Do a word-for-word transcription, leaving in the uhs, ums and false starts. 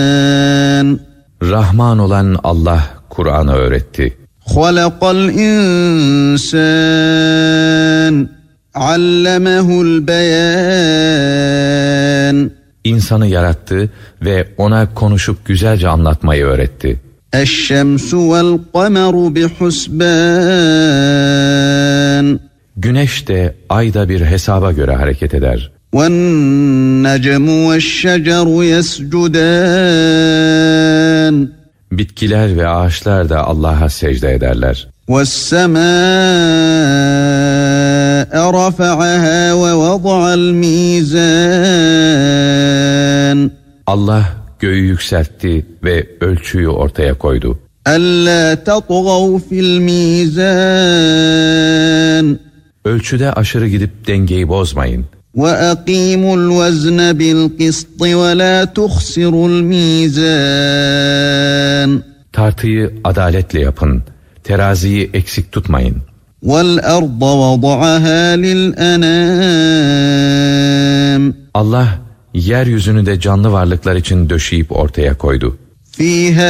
Rahman olan Allah Kur'an'ı öğretti. Halakal insan allemehul beyan. İnsanı yarattı ve ona konuşup güzelce anlatmayı öğretti. Eşşemsu vel kameru bihusban. Güneş de ay da bir hesaba göre hareket eder. وَالنَّجْمُ وَالشَّجَرُ يَسْجُدَانِ. Bitkiler ve ağaçlar da Allah'a secde ederler. وَالسَّمَاءَ رَفَعَهَا وَوَضَعَ الْمِيزَانَ. Allah göğü yükseltti ve ölçüyü ortaya koydu. أَلَّا تَطْغَوْا فِي الْمِيزَانِ. Ölçüde aşırı gidip dengeyi bozmayın. وَأَقِيمُوا الْوَزْنَ بِالْقِسْطِ وَلَا تُخْسِرُوا الْمِيزَانَ. Tartıyı adaletle yapın. Teraziyi eksik tutmayın. وَالْأَرْضَ وَضَعَهَا لِلْأَنَامِ. Allah yeryüzünü de canlı varlıklar için döşeyip ortaya koydu. فِيهَا